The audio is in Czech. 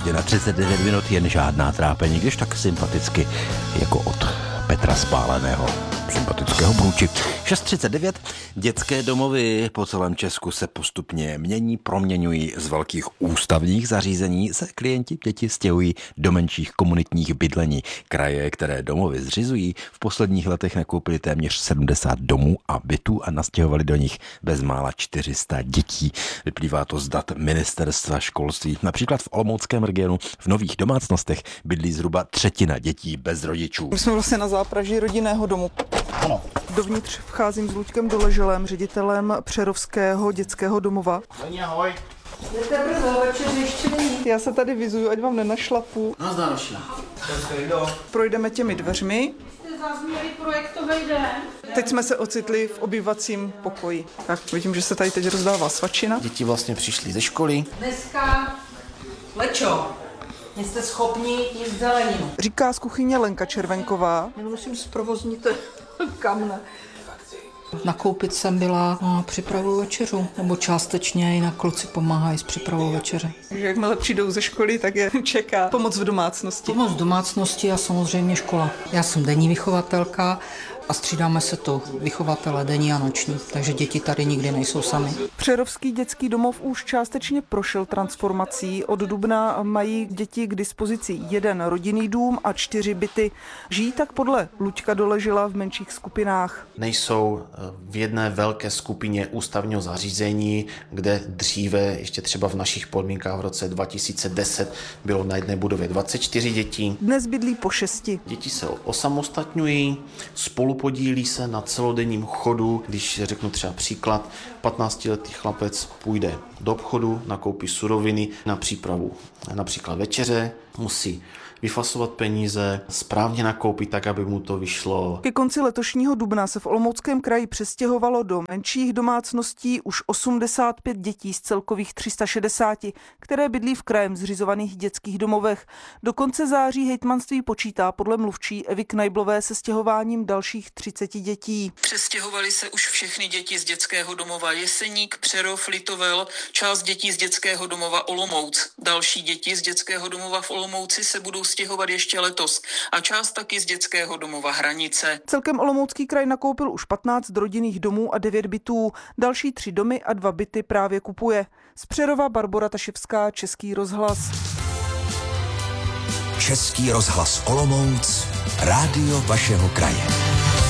6:39, jen žádná trápení, když tak sympaticky jako od Petra Spáleného. Sympatického průči. 6:39. Dětské domovy po celém Česku se postupně mění, proměňují. Z velkých ústavních zařízení se klienti děti stěhují do menších komunitních bydlení. Kraje, které domovy zřizují, v posledních letech nakoupili téměř 70 domů a bytů a nastěhovali do nich bezmála 400 dětí. Vyplývá to z dat Ministerstva školství. Například v Olomouckém regionu v nových domácnostech bydlí zhruba třetina dětí bez rodičů. My jsme vlastně na zápraží rodinného domu. Ano. Dovnitř vcházím s Luďkem Doleželem, ředitelem Přerovského dětského domova. Ahoj. Jdete brzo, večer ještě není. Já se tady vizuju, ať vám nenašlapu. Nazdar, Roši. Projdeme těmi dveřmi. Jste zazněli projektový den. Teď jsme se ocitli v obývacím pokoji. Tak vidím, že se tady teď rozdává svačina. Děti vlastně přišly ze školy. Dneska lečo. Jste schopni jíst zeleninu. Říká z kuchyně Lenka Červenková. Musím zprovoznit kamne. Nakoupit jsem byla a připravuju večeřu, nebo částečně jinak kluci pomáhají s přípravou večeře. Takže jakmile přijdou ze školy, tak je čeká pomoc v domácnosti. Pomoc v domácnosti a samozřejmě škola. Já jsem denní vychovatelka a střídáme se to vychovatele denní a noční, takže děti tady nikdy nejsou sami. Přerovský dětský domov už částečně prošel transformací. Od dubna mají děti k dispozici 1 rodinný dům a 4 byty. Žijí tak podle Luďka Doležela v menších skupinách. Nejsou v jedné velké skupině ústavního zařízení, kde dříve, ještě třeba v našich podmínkách v roce 2010, bylo na jedné budově 24 dětí. Dnes bydlí po 6. Děti se osamostatňují, spolupodílí se na celodenním chodu. Když řeknu třeba příklad, 15letý chlapec půjde do obchodu, nakoupí suroviny na přípravu například večeře, musí vyfasovat peníze, správně nakoupit tak, aby mu to vyšlo. Ke konci letošního dubna se v Olomouckém kraji přestěhovalo do menších domácností už 85 dětí z celkových 360, které bydlí v krajem zřizovaných dětských domovech. Do konce září hejtmanství počítá podle mluvčí Evy Knajblové se stěhováním dalších 30 dětí. Přestěhovaly se už všechny děti z dětského domova Jeseník, Přerov, Litovel, část dětí z dětského domova Olomouc. Další děti z dětského domova v Olomouci se budou stěhovat ještě letos a část taky z dětského domova Hranice. Celkem Olomoucký kraj nakoupil už 15 rodinných domů a 9 bytů. Další 3 domy a 2 byty právě kupuje. Z Přerova Barbora Taševská, Český rozhlas. Český rozhlas Olomouc, rádio vašeho kraje.